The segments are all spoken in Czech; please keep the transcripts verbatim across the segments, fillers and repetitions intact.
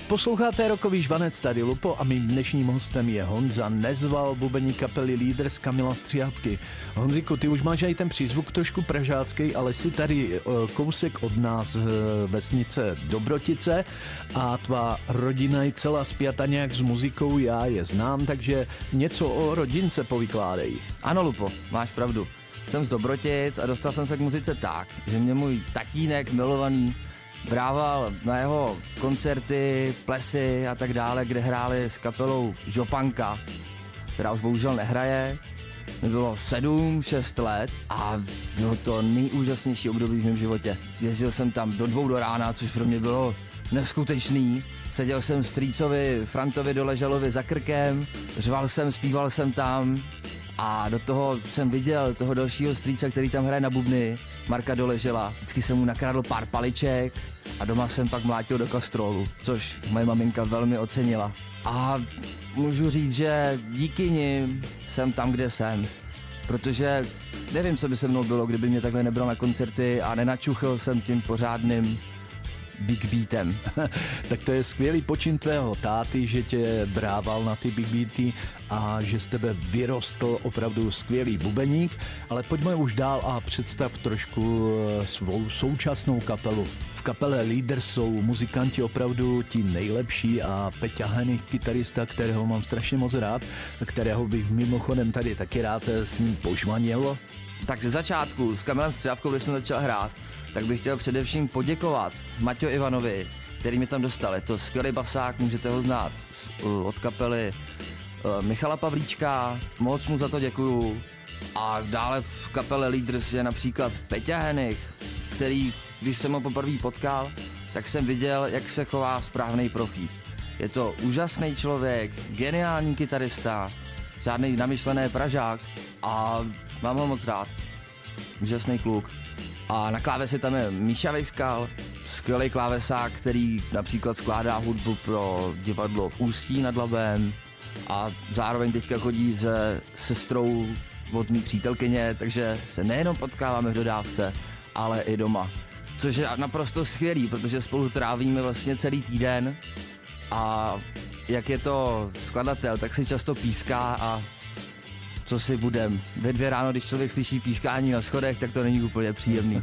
Posloucháte Rockový žvanec, tady Lupo a mým dnešním hostem je Honza Nezval, bubeník kapely Lídr z Kamila Střihavky. Honziku, ty už máš i ten přízvuk trošku pražácký, ale jsi tady kousek od nás, vesnice Dobrotice, a tvá rodina je celá spjata nějak s muzikou, já je znám, takže něco o rodince povykládej. Ano, Lupo, máš pravdu. Jsem z Dobrotic a dostal jsem se k muzice tak, že mě můj tatínek milovaný brával na jeho koncerty, plesy a tak dále, kde hráli s kapelou Žopanka, která už bohužel nehraje. Mi bylo sedm, šest let a bylo to nejúžasnější období v mém životě. Jezdil jsem tam do dvou do rána, což pro mě bylo neskutečný. Seděl jsem strýcovi Frantovi Doležalovi za krkem, řval jsem, zpíval jsem tam a do toho jsem viděl toho dalšího strýce, který tam hraje na bubny, Marka Doležela. Vždycky jsem mu nakradl pár paliček a doma jsem pak mlátil do kastrolu, což moje maminka velmi ocenila. A můžu říct, že díky nim jsem tam, kde jsem, protože nevím, co by se mnou bylo, kdyby mě takhle nebral na koncerty a nenačuchl jsem tím pořádným big beatem. Tak to je skvělý počin tvého táty, že tě brával na ty big beaty a že z tebe vyrostl opravdu skvělý bubeník, ale pojďme už dál a představ trošku svou současnou kapelu. V kapele Lídr jsou muzikanti opravdu ti nejlepší a Peťa Henich, kytarista, kterého mám strašně moc rád, kterého bych mimochodem tady taky rád s ním požvanil. Tak ze začátku s Kamilem Střihavkou, když jsem začal hrát, tak bych chtěl především poděkovat Maťo Ivanovi, který mě tam dostal. Je to skvělý basák, můžete ho znát od kapely Michala Pavlíčka, moc mu za to děkuju. A dále v kapele Lídrs je například Peťa Henich, který, když jsem ho poprvé potkal, tak jsem viděl, jak se chová správný profík. Je to úžasný člověk, geniální kytarista, žádný namyšlený Pražák a mám ho moc rád. Úžasný kluk. A na klávesi tam je Míša Vejskal, skvělý klávesák, který například skládá hudbu pro divadlo v Ústí nad Labem a zároveň teďka chodí se sestrou od mý přítelkyně, takže se nejenom potkáváme v dodávce, ale i doma. Což je naprosto skvělý, protože spolu trávíme vlastně celý týden a jak je to skladatel, tak si často píská a co si budem. Ve dvě ráno, když člověk slyší pískání na schodech, tak to není úplně příjemný.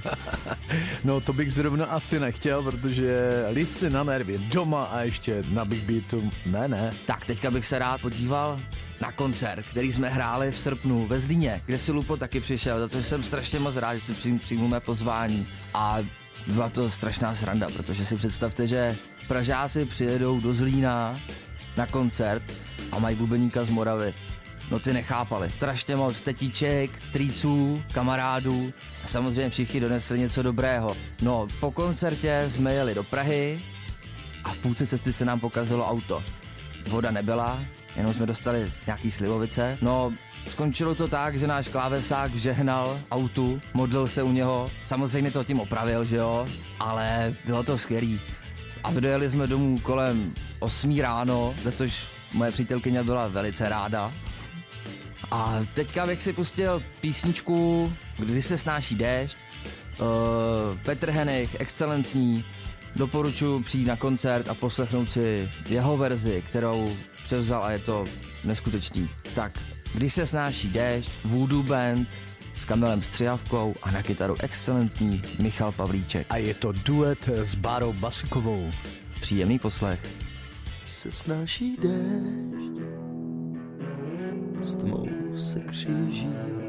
No to bych zrovna asi nechtěl, protože líst si na nervy doma a ještě na big beatu, ne, ne. Tak teďka bych se rád podíval na koncert, který jsme hráli v srpnu ve Zlíně, kde si Lupo taky přišel, za to jsem strašně moc rád, že si přijmu, přijmu mé pozvání. A byla to strašná sranda, protože si představte, že Pražáci přijedou do Zlína na koncert a mají bubeníka z Moravy. No ty nechápali. Strašně moc tetíček, strýců, kamarádů a samozřejmě všichni donesli něco dobrého. No, po koncertě jsme jeli do Prahy a v půlce cesty se nám pokazilo auto. Voda nebyla, jenom jsme dostali nějaký slivovice. No, skončilo to tak, že náš klávesák žehnal autu, modlil se u něho, samozřejmě to tím opravil, že jo, ale bylo to skvělý. A dojeli jsme domů kolem osmí ráno, za což moje přítelkyně byla velice ráda. A teďka bych si pustil písničku Kdy se snáší déšť, uh, Petr Henich, excelentní, doporučuji přijít na koncert a poslechnout si jeho verzi, kterou převzal a je to neskutečný. Tak, Kdy se snáší déšť, Voodoo Band s Kamilem Střihavkou a na kytaru excelentní Michal Pavlíček. A je to duet s Bárou Basikovou. Příjemný poslech. Když se snáší déšť, s tmou se kříží